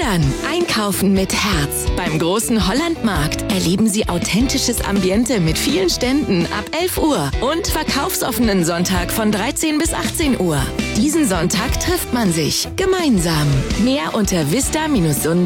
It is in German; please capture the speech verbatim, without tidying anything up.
Dann einkaufen mit Herz. Beim großen Hollandmarkt erleben Sie authentisches Ambiente mit vielen Ständen ab elf Uhr und verkaufsoffenen Sonntag von dreizehn bis achtzehn Uhr. Diesen Sonntag trifft man sich gemeinsam. Mehr unter vista